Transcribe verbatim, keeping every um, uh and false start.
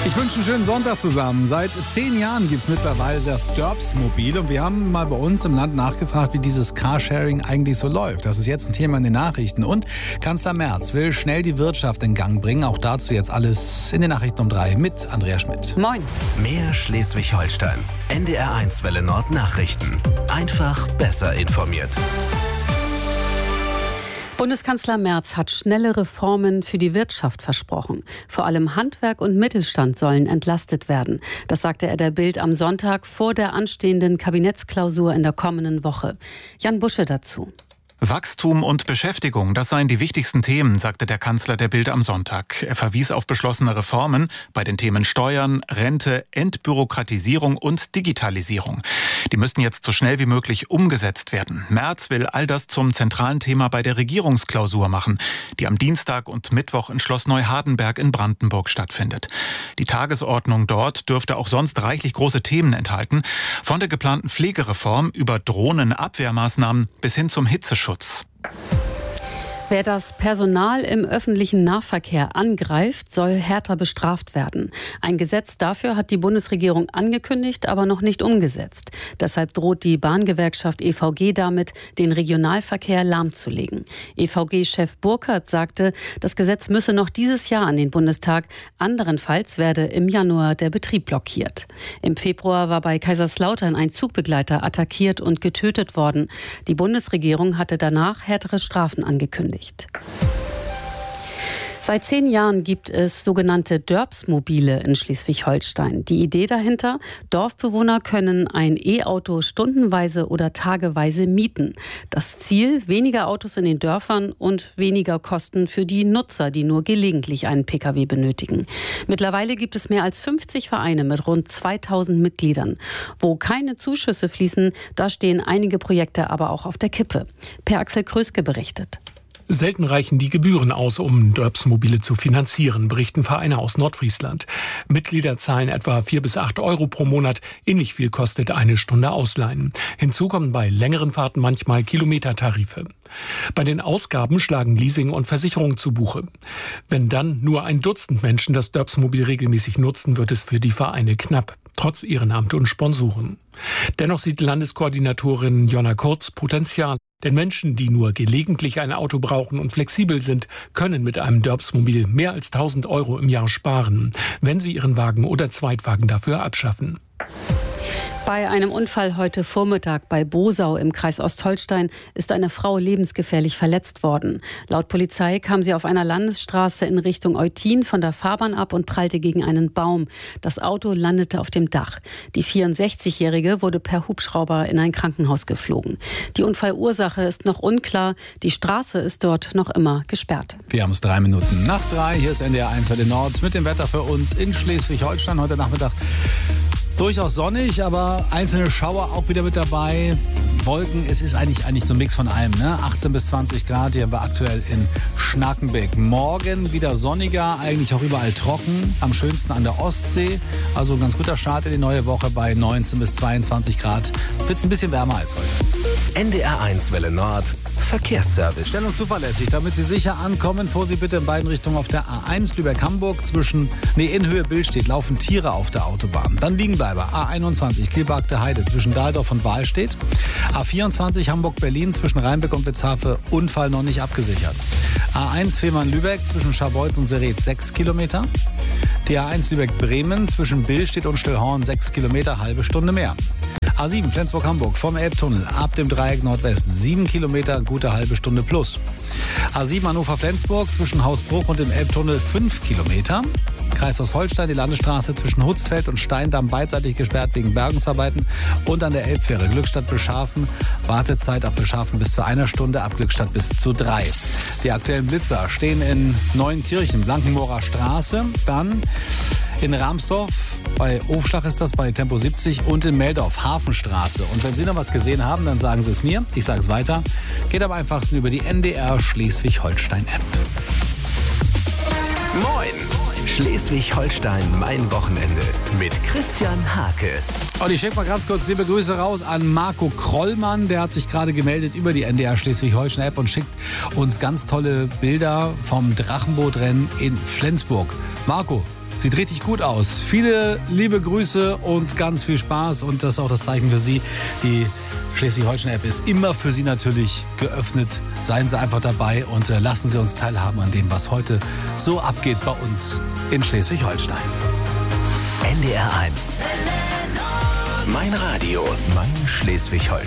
Ich wünsche einen schönen Sonntag zusammen. Seit zehn Jahren gibt es mittlerweile das Dörps-Mobil und wir haben mal bei uns im Land nachgefragt, wie dieses Carsharing eigentlich so läuft. Das ist jetzt ein Thema in den Nachrichten. Und Kanzler Merz will schnell die Wirtschaft in Gang bringen. Auch dazu jetzt alles in den Nachrichten um drei mit Andrea Schmidt. Moin. Mehr Schleswig-Holstein. N D R eins Welle Nord Nachrichten. Einfach besser informiert. Bundeskanzler Merz hat schnelle Reformen für die Wirtschaft versprochen. Vor allem Handwerk und Mittelstand sollen entlastet werden. Das sagte er der Bild am Sonntag vor der anstehenden Kabinettsklausur in der kommenden Woche. Jan Busche dazu. Wachstum und Beschäftigung, das seien die wichtigsten Themen, sagte der Kanzler der Bild am Sonntag. Er verwies auf beschlossene Reformen bei den Themen Steuern, Rente, Entbürokratisierung und Digitalisierung. Die müssten jetzt so schnell wie möglich umgesetzt werden. Merz will all das zum zentralen Thema bei der Regierungsklausur machen, die am Dienstag und Mittwoch in Schloss Neuhardenberg in Brandenburg stattfindet. Die Tagesordnung dort dürfte auch sonst reichlich große Themen enthalten, von der geplanten Pflegereform über Drohnenabwehrmaßnahmen bis hin zum Hitzeschutz. Wer das Personal im öffentlichen Nahverkehr angreift, soll härter bestraft werden. Ein Gesetz dafür hat die Bundesregierung angekündigt, aber noch nicht umgesetzt. Deshalb droht die Bahngewerkschaft E V G damit, den Regionalverkehr lahmzulegen. E V G-Chef Burkhardt sagte, das Gesetz müsse noch dieses Jahr an den Bundestag. Anderenfalls werde im Januar der Betrieb blockiert. Im Februar war bei Kaiserslautern ein Zugbegleiter attackiert und getötet worden. Die Bundesregierung hatte danach härtere Strafen angekündigt. Seit zehn Jahren gibt es sogenannte Dörps-Mobile in Schleswig-Holstein. Die Idee dahinter: Dorfbewohner können ein E-Auto stundenweise oder tageweise mieten. Das Ziel: weniger Autos in den Dörfern und weniger Kosten für die Nutzer, die nur gelegentlich einen Pkw benötigen. Mittlerweile gibt es mehr als fünfzig Vereine mit rund zweitausend Mitgliedern. Wo keine Zuschüsse fließen, da stehen einige Projekte aber auch auf der Kippe. Per Axel Kröske berichtet. Selten reichen die Gebühren aus, um Dörps-Mobile zu finanzieren, berichten Vereine aus Nordfriesland. Mitglieder zahlen etwa vier bis acht Euro pro Monat. Ähnlich viel kostet eine Stunde Ausleihen. Hinzu kommen bei längeren Fahrten manchmal Kilometertarife. Bei den Ausgaben schlagen Leasing und Versicherung zu Buche. Wenn dann nur ein Dutzend Menschen das Dörps-Mobil regelmäßig nutzen, wird es für die Vereine knapp, trotz Ehrenamt und Sponsoren. Dennoch sieht Landeskoordinatorin Jonna Kurz Potenzial. Denn Menschen, die nur gelegentlich ein Auto brauchen und flexibel sind, können mit einem Dörps-Mobil mehr als tausend Euro im Jahr sparen, wenn sie ihren Wagen oder Zweitwagen dafür abschaffen. Bei einem Unfall heute Vormittag bei Bosau im Kreis Ostholstein ist eine Frau lebensgefährlich verletzt worden. Laut Polizei kam sie auf einer Landesstraße in Richtung Eutin von der Fahrbahn ab und prallte gegen einen Baum. Das Auto landete auf dem Dach. Die vierundsechzigjährige wurde per Hubschrauber in ein Krankenhaus geflogen. Die Unfallursache ist noch unklar. Die Straße ist dort noch immer gesperrt. Wir haben es drei Minuten nach drei. Hier ist N D R eins Welle Nord mit dem Wetter für uns in Schleswig-Holstein heute Nachmittag. Durchaus sonnig, aber einzelne Schauer auch wieder mit dabei. Wolken, es ist eigentlich, eigentlich so ein Mix von allem, ne? achtzehn bis zwanzig Grad, hier haben wir aktuell in Schnackenbeck. Morgen wieder sonniger, eigentlich auch überall trocken, am schönsten an der Ostsee. Also ein ganz guter Start in die neue Woche bei neunzehn bis zweiundzwanzig Grad. Wird es ein bisschen wärmer als heute. N D R eins Welle Nord Verkehrsservice. Schnell und zuverlässig, damit Sie sicher ankommen, fuhr Sie bitte in beiden Richtungen auf der A eins Lübeck-Hamburg. Zwischen, nee, in Höhe Billstedt laufen Tiere auf der Autobahn. Dann Liegenbleiber A einundzwanzig Kliebergte Heide zwischen Dahldorf und Wahlstedt. A vierundzwanzig Hamburg-Berlin zwischen Rheinbeck und Witzhafe, Unfall noch nicht abgesichert. A eins Fehmarn-Lübeck zwischen Scharbeutz und Seretz sechs Kilometer. Die A eins Lübeck-Bremen zwischen Billstedt und Stillhorn sechs Kilometer, halbe Stunde mehr. A sieben Flensburg-Hamburg vom Elbtunnel ab dem Dreieck Nordwest sieben Kilometer, gute halbe Stunde plus. A sieben Hannover-Flensburg zwischen Hausbruch und dem Elbtunnel fünf Kilometer. Kreis Ostholstein, die Landesstraße zwischen Hutzfeld und Steindamm beidseitig gesperrt wegen Bergungsarbeiten und an der Elbfähre Glückstadt-Bescharfen. Wartezeit ab Bescharfen bis zu einer Stunde, ab Glückstadt bis zu drei. Die aktuellen Blitzer stehen in Neuenkirchen, Blankenmoorer Straße, dann in Ramsdorf, bei Ofschlag ist das, bei Tempo siebzig und in Meldorf, Hafenstraße. Und wenn Sie noch was gesehen haben, dann sagen Sie es mir. Ich sage es weiter. Geht am einfachsten über die N D R Schleswig-Holstein-App. Moin! Schleswig-Holstein, mein Wochenende mit Christian Hake. Und ich schicke mal ganz kurz liebe Grüße raus an Marco Krollmann. Der hat sich gerade gemeldet über die N D R Schleswig-Holstein-App und schickt uns ganz tolle Bilder vom Drachenbootrennen in Flensburg. Marco, Sieht richtig gut aus. Viele liebe Grüße und ganz viel Spaß. Und das ist auch das Zeichen für Sie. Die Schleswig-Holstein-App ist immer für Sie natürlich geöffnet. Seien Sie einfach dabei und äh, lassen Sie uns teilhaben an dem, was heute so abgeht bei uns in Schleswig-Holstein. N D R eins. Mein Radio, mein Schleswig-Holstein.